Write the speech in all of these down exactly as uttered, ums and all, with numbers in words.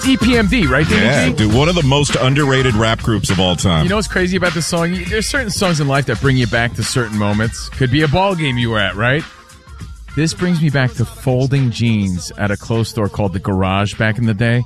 E P M D, right? Yeah, dude, one of the most underrated rap groups of all time. You know what's crazy about this song? There's certain songs in life that bring you back to certain moments. Could be a ball game you were at, right? This brings me back to folding jeans at a clothes store called The Garage back in the day.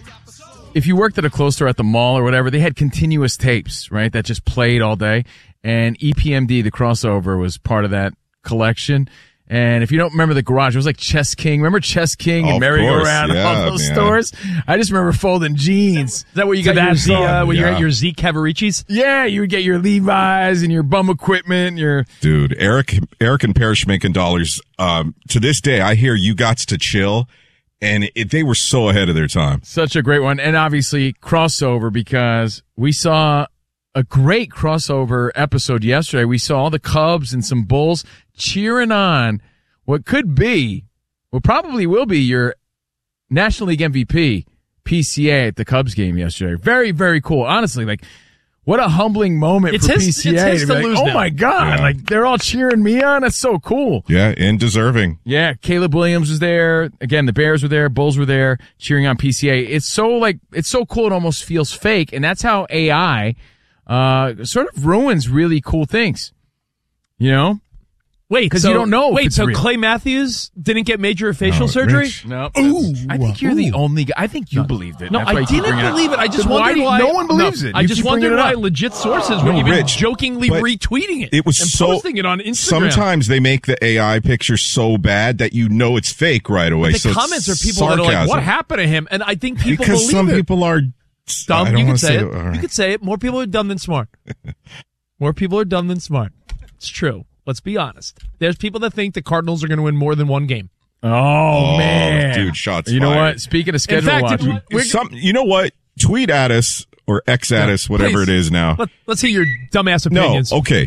If you worked at a clothes store at the mall or whatever, they had continuous tapes, right, that just played all day. And E P M D, the crossover, was part of that collection. And if you don't remember The Garage, it was like Chess King. Remember Chess King and Of Merry-Go-Round and course, all yeah, those man. stores? I just remember folding jeans. Is that where you to got your that Z, song. uh, when you're Yeah. at your Z Cavaricis? Yeah, you would get your Levi's and your bum equipment, your Dude, Eric Eric and Parrish making dollars. Um, to this day, I hear You Gots to Chill, and it, they were so ahead of their time. such a great one. And obviously crossover, because we saw a great crossover episode yesterday. We saw all the Cubs and some Bulls cheering on what could be, what probably will be your National League M V P, P C A, at the Cubs game yesterday. Very, very cool. Honestly, like, what a humbling moment It's for his- P C A. it's his to to be like, lose oh now." my God, Yeah. like, they're all cheering me on. That's so cool. Yeah, and deserving. Yeah, Caleb Williams was there. Again, the Bears were there. Bulls were there cheering on P C A. It's so like, it's so cool. It almost feels fake. And that's how A I, uh, sort of ruins really cool things. You know? Wait, 'Cause so, you don't know if Wait, it's so real. Clay Matthews didn't get major facial No, surgery? Rich. No. Ooh. I think you're the only guy. I think you believed it. No, That's why I you keep didn't bringing believe it. I just Then why wondered do you- why. No one believes no, it. I You just keep bringing wondered it why up. legit sources were No, even Rich, jokingly but retweeting it. It was and so posting it on Instagram. Sometimes they make the A I picture so bad that you know it's fake right away. the so it's comments are people that are like, sarcasm. "What happened to him?" And I think people Because believe some it. people are dumb. I don't You wanna could say it. all right. You could say it. More people are dumb than smart. More people are dumb than smart. It's true. Let's be honest. There's people that think the Cardinals are going to win more than one game. Oh, Oh, man. dude, shots You know fired. what? Speaking of schedule fact, watching. if- We're- Some, you know what? Tweet at us or X at us, whatever Please. it is now. Let, let's hear your dumbass No, opinions. okay.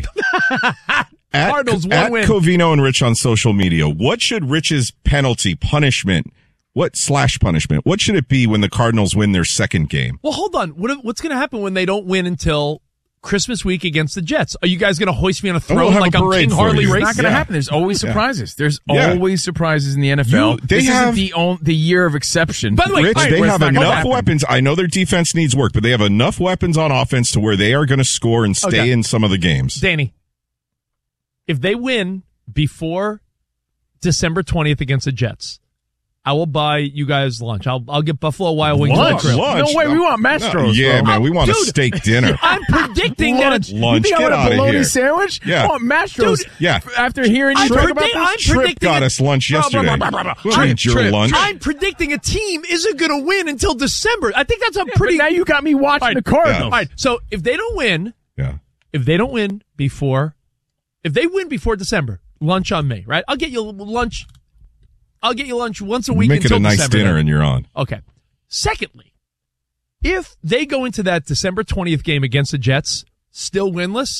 at, Cardinals, one at win. Covino and Rich on social media. What should Rich's penalty punishment? What slash punishment? What should it be when the Cardinals win their second game? Well, hold on. What, what's going to happen when they don't win until Christmas week against the Jets? Are you guys going to hoist me on a we'll throne have like a I'm parade King for Harley you. It's Race? not going to Yeah. happen. There's always Yeah. surprises. There's Yeah. always surprises in the N F L. You- they this have- isn't the, on, the year of exception. By the way, Rich, all right, they where it's have not gonna enough happen. weapons. I know their defense needs work, but they have enough weapons on offense to where they are going to score and stay Okay. in some of the games. Danny, if they win before December twentieth against the Jets, I will buy you guys lunch. I'll I'll get Buffalo Wild Wings Lunch? on the grill. Lunch? No way, we want Mastros, Yeah, bro. man, we want a Dude. steak dinner. I'm predicting that it's, Lunch, You think get I want outta a bologna here. sandwich? Yeah. I want Mastros. Dude, yeah. After hearing you I'm talk predict- about this? I'm Trip predicting got it- us lunch Blah, blah, yesterday. blah, blah, blah, blah. We'll I'm- eat your Trip. lunch. I'm predicting a team isn't going to win until December. I think that's a pretty. But now you got me watching All the right. Cardinals. All right. So if they don't win, Yeah. if they don't win before, if they win before December, lunch on me, right? I'll get you lunch. I'll get you lunch once a week Make it until a nice December, dinner then. and you're on. Okay. Secondly, if they go into that December twentieth game against the Jets still winless,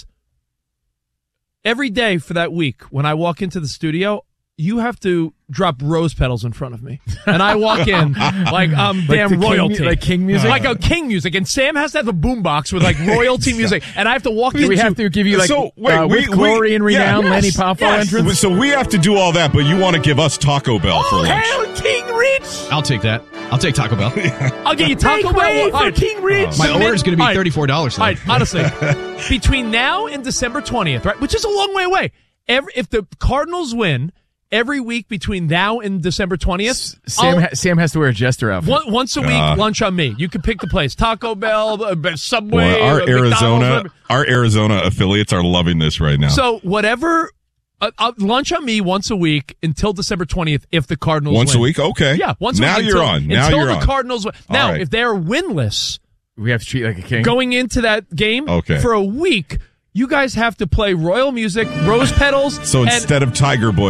every day for that week when I walk into the studio, you have to drop rose petals in front of me. And I walk in like I'm Like damn the king- royalty. like king music? Like a king music. And Sam has to have a boombox with like royalty music. And I have to walk Do into we have to give you like So, wait, uh, we- with glory we- and yeah, renown, yes, Lenny Poffo yes. entrance? So we have to do all that, but you want to give us Taco Bell for Oh, lunch. hell, King Rich! I'll take that. I'll take Taco Bell. I'll get you Taco Make way Bell. for All right. King Rich. My Submit- order is going to be all right. thirty-four dollars. All right, honestly, between now and December twentieth, right, which is a long way away, every, if the Cardinals win every week between now and December twentieth, Sam, ha- Sam has to wear a jester outfit. one, once a week, Uh. lunch on me. You can pick the place. Taco Bell, uh, Subway, Boy, our uh, Arizona, McDonald's. our Arizona affiliates are loving this right now. So whatever, uh, uh, lunch on me once a week until December twentieth if the Cardinals Once win. a week, okay. Yeah, once a now week. you're until, on. Now until you're the on. Cardinals win. Now, right. if they're winless We have to treat like a king. going into that game Okay. for a week, you guys have to play royal music, rose petals. So and instead of Tiger Boy,